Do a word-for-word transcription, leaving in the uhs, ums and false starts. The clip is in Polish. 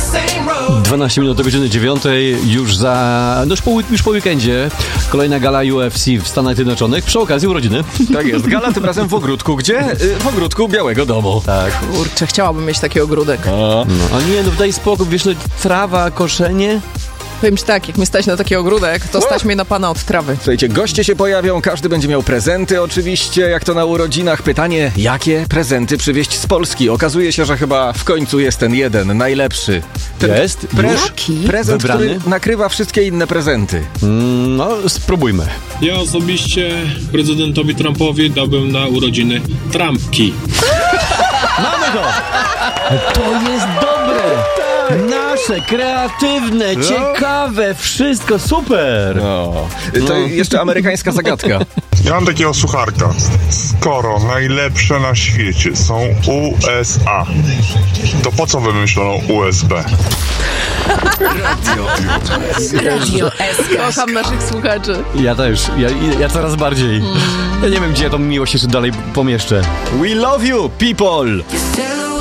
dwanaście minut do godziny dziewiątej, już za, no już po, już po weekendzie, kolejna gala U F C w Stanach Zjednoczonych, przy okazji urodziny. Tak jest, gala tym razem w ogródku. Gdzie? W ogródku Białego Domu. Tak. Kurczę, chciałabym mieć taki ogródek. No, a nie, no daj spokój, wiesz, no, trawa, koszenie. Powiem ci tak, jak mnie stać na taki ogródek, to stać mnie na pana od trawy. Słuchajcie, goście się pojawią, każdy będzie miał prezenty oczywiście, jak to na urodzinach. Pytanie, jakie prezenty przywieźć z Polski? Okazuje się, że chyba w końcu jest ten jeden, najlepszy. Ten Jest? Prez- Jaki? prezent, Wybrany? który nakrywa wszystkie inne prezenty. Mm, no, spróbujmy. Ja osobiście prezydentowi Trumpowi dałbym na urodziny trampki. Mamy to! To jest dobre! Nasze, kreatywne, No. ciekawe, wszystko super! No. To jeszcze amerykańska zagadka. Ja mam takiego sucharka. Skoro najlepsze na świecie są U S A, to po co wymyślono U S B? Radio S K. Kocham naszych słuchaczy. Ja też, ja, ja coraz bardziej. Ja nie wiem, gdzie ja tą miłość jeszcze dalej pomieszczę. We love you, people!